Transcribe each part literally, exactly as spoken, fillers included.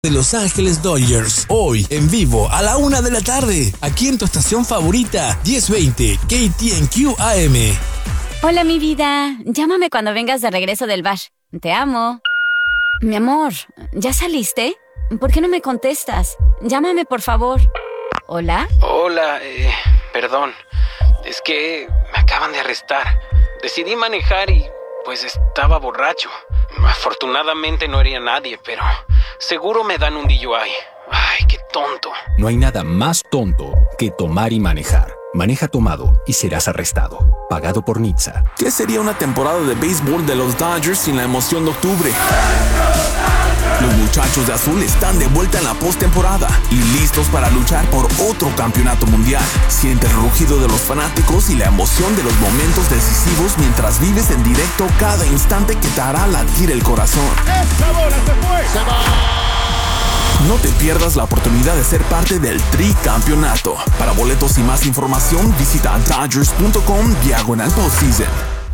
de Los Ángeles Dodgers, hoy en vivo a la una de la tarde, aquí en tu estación favorita, diez veinte K T N Q A M. Hola, mi vida. Llámame cuando vengas de regreso del bar. Te amo. Mi amor, ¿ya saliste? ¿Por qué no me contestas? Llámame, por favor. ¿Hola? Hola, eh, perdón. Es que me acaban de arrestar. Decidí manejar y pues estaba borracho. Afortunadamente no hería a nadie, pero seguro me dan un D U I. Ay, qué tonto. No hay nada más tonto que tomar y manejar. Maneja tomado y serás arrestado. Pagado por N H T S A. ¿Qué sería una temporada de béisbol de los Dodgers sin la emoción de octubre? Los muchachos de azul están de vuelta en la postemporada y listos para luchar por otro campeonato mundial. Siente el rugido de los fanáticos y la emoción de los momentos decisivos mientras vives en directo cada instante que te hará latir el corazón. ¡Esa bola se fue! ¡Se va! No te pierdas la oportunidad de ser parte del tricampeonato. Para boletos y más información, visita Dodgers punto com diagonal postseason.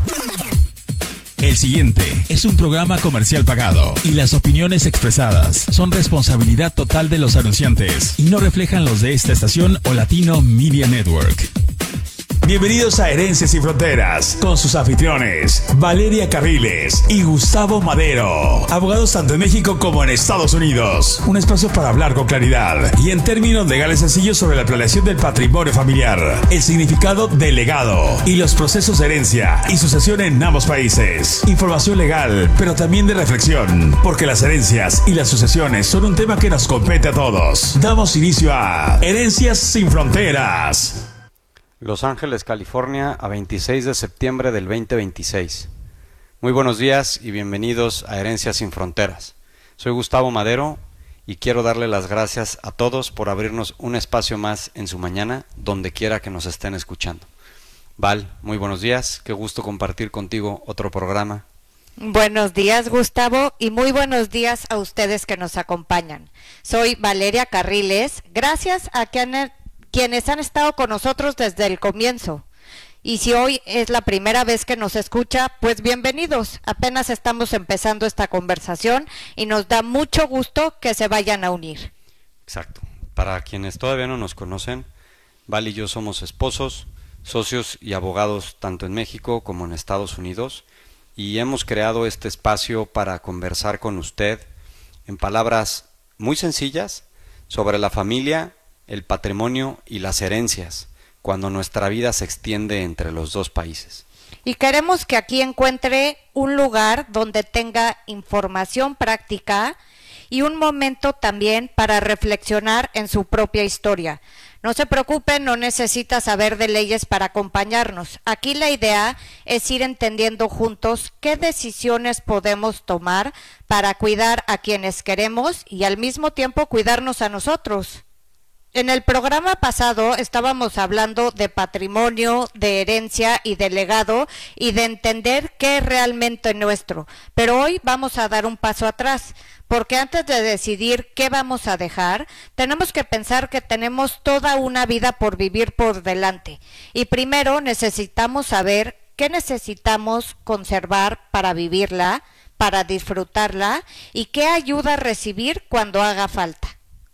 El siguiente es un programa comercial pagado y las opiniones expresadas son responsabilidad total de los anunciantes y no reflejan los de esta estación o Latino Media Network. Bienvenidos a Herencias Sin Fronteras, con sus anfitriones Valeria Carriles y Gustavo Madero, abogados tanto en México como en Estados Unidos. Un espacio para hablar con claridad y en términos legales sencillos sobre la planeación del patrimonio familiar, el significado del legado y los procesos de herencia y sucesión en ambos países. Información legal, pero también de reflexión, porque las herencias y las sucesiones son un tema que nos compete a todos. Damos inicio a Herencias Sin Fronteras. Los Ángeles, California, a veintiséis de septiembre del veinte veintiséis. Muy buenos días y bienvenidos a Herencias Sin Fronteras. Soy Gustavo Madero y quiero darle las gracias a todos por abrirnos un espacio más en su mañana, donde quiera que nos estén escuchando. Val, muy buenos días, qué gusto compartir contigo otro programa. Buenos días, Gustavo, y muy buenos días a ustedes que nos acompañan. Soy Valeria Carriles, gracias a quienes quienes han estado con nosotros desde el comienzo. Y si hoy es la primera vez que nos escucha, pues bienvenidos. Apenas estamos empezando esta conversación y nos da mucho gusto que se vayan a unir. Exacto. Para quienes todavía no nos conocen, Val y yo somos esposos, socios y abogados tanto en México como en Estados Unidos, y hemos creado este espacio para conversar con usted en palabras muy sencillas sobre la familia, el patrimonio y las herencias, cuando nuestra vida se extiende entre los dos países. Y queremos que aquí encuentre un lugar donde tenga información práctica y un momento también para reflexionar en su propia historia. No se preocupen, no necesita saber de leyes para acompañarnos. Aquí la idea es ir entendiendo juntos qué decisiones podemos tomar para cuidar a quienes queremos y al mismo tiempo cuidarnos a nosotros. En el programa pasado estábamos hablando de patrimonio, de herencia y de legado y de entender qué es realmente nuestro. Pero hoy vamos a dar un paso atrás, porque antes de decidir qué vamos a dejar, tenemos que pensar que tenemos toda una vida por vivir por delante. Y primero necesitamos saber qué necesitamos conservar para vivirla, para disfrutarla y qué ayuda a recibir cuando haga falta.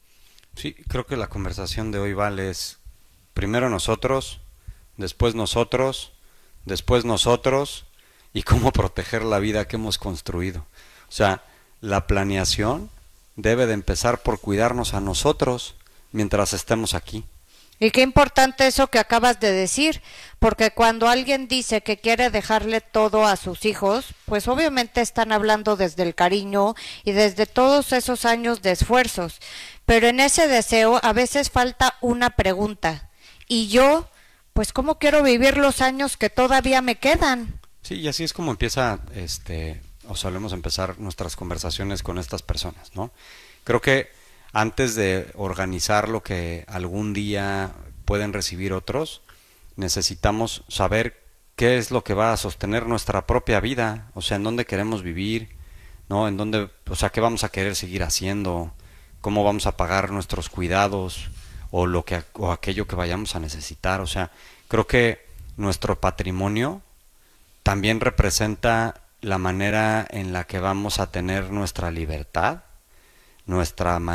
Sí, creo que la conversación de hoy, Val, es primero nosotros, después nosotros, después nosotros y cómo proteger la vida que hemos construido. O sea, la planeación debe de empezar por cuidarnos a nosotros mientras estemos aquí. Y qué importante eso que acabas de decir, porque cuando alguien dice que quiere dejarle todo a sus hijos, pues obviamente están hablando desde el cariño y desde todos esos años de esfuerzos. Pero en ese deseo a veces falta una pregunta. ¿Y yo? Pues ¿cómo quiero vivir los años que todavía me quedan? Sí, y así es como empieza, este, o solemos empezar nuestras conversaciones con estas personas, ¿no? Creo que antes de organizar lo que algún día pueden recibir otros, necesitamos saber qué es lo que va a sostener nuestra propia vida, o sea, en dónde queremos vivir, ¿no? En dónde, o sea, qué vamos a querer seguir haciendo, cómo vamos a pagar nuestros cuidados o lo que o aquello que vayamos a necesitar. O sea, creo que nuestro patrimonio también representa la manera en la que vamos a tener nuestra libertad, nuestra manera